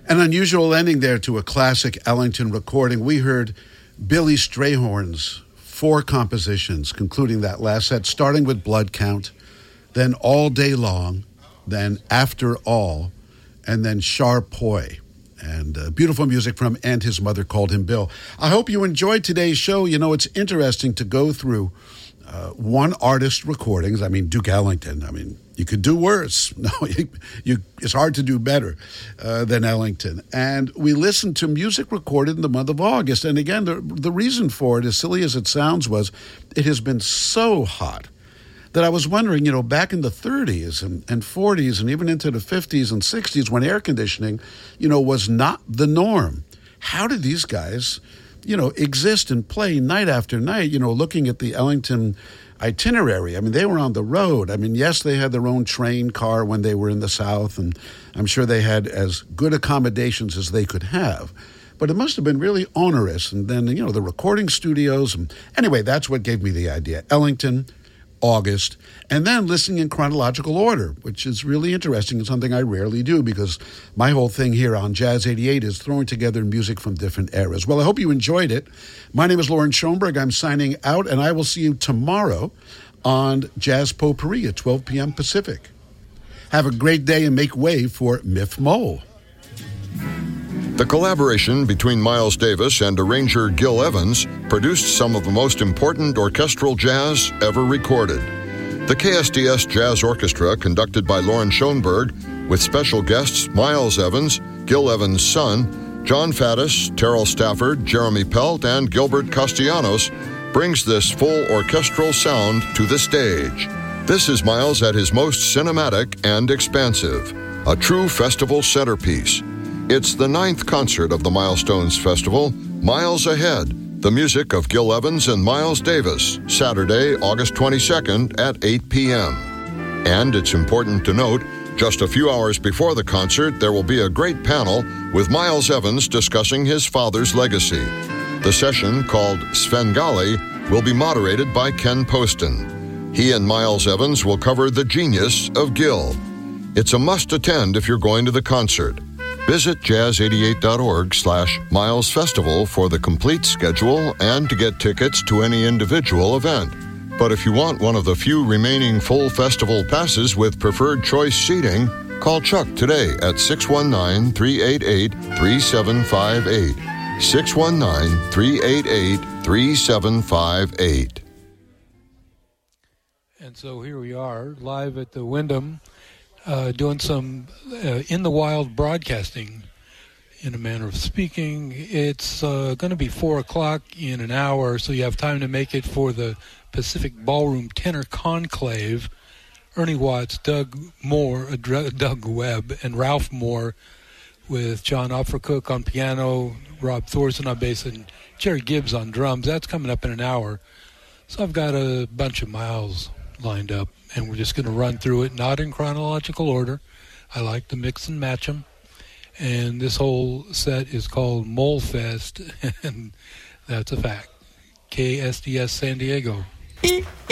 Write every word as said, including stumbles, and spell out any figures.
An unusual ending there to a classic Ellington recording. We heard Billy Strayhorn's four compositions, concluding that last set, starting with Blood Count, then All Day Long, then After All, and then Sharpoi. And uh, beautiful music from And His Mother Called Him Bill. I hope you enjoyed today's show. You know, it's interesting to go through uh, one artist recordings. I mean, Duke Ellington. I mean, you could do worse. No, you, you, it's hard to do better uh, than Ellington. And we listened to music recorded in the month of August. And again, the, the reason for it, as silly as it sounds, was it has been so hot that I was wondering, you know, back in the thirties and, and forties and even into the fifties and sixties when air conditioning, you know, was not the norm. How did these guys, you know, exist and play night after night, you know, looking at the Ellington itinerary? I mean, they were on the road. I mean, yes, they had their own train car when they were in the South, and I'm sure they had as good accommodations as they could have. But it must have been really onerous. And then, you know, the recording studios. And anyway, that's what gave me the idea. Ellington, August, and then listening in chronological order, which is really interesting and something I rarely do because my whole thing here on Jazz eighty-eight is throwing together music from different eras. Well, I hope you enjoyed it. My name is Lauren Schoenberg. I'm signing out, and I will see you tomorrow on Jazz Potpourri at twelve p.m. Pacific. Have a great day and make way for Miff Mole. The collaboration between Miles Davis and arranger Gil Evans produced some of the most important orchestral jazz ever recorded. The K S D S Jazz Orchestra, conducted by Lauren Schoenberg, with special guests Miles Evans, Gil Evans' son, John Faddis, Terrell Stafford, Jeremy Pelt, and Gilbert Castellanos, brings this full orchestral sound to the stage. This is Miles at his most cinematic and expansive, a true festival centerpiece. It's the ninth concert of the Milestones Festival, Miles Ahead, the music of Gil Evans and Miles Davis, Saturday, August twenty-second at eight p.m. And it's important to note, just a few hours before the concert, there will be a great panel with Miles Evans discussing his father's legacy. The session, called Svengali, will be moderated by Ken Poston. He and Miles Evans will cover the genius of Gil. It's a must-attend if you're going to the concert. Visit jazz eighty-eight dot org slash Miles Festival for the complete schedule and to get tickets to any individual event. But if you want one of the few remaining full festival passes with preferred choice seating, call Chuck today at six one nine, three eight eight, three seven five eight. six one nine, three eight eight, three seven five eight. And so here we are, live at the Wyndham, Uh, doing some uh, in the wild broadcasting, in a manner of speaking. It's uh, going to be four o'clock in an hour, so you have time to make it for the Pacific Ballroom Tenor Conclave. Ernie Watts, Doug Moore, uh, Doug Webb, and Ralph Moore, with John Opfercook on piano, Rob Thorson on bass, and Jerry Gibbs on drums. That's coming up in an hour. So I've got a bunch of Miles lined up, and we're just going to run through it, not in chronological order. I like to mix and match them. And this whole set is called Mole Fest, and that's a fact. K S D S San Diego.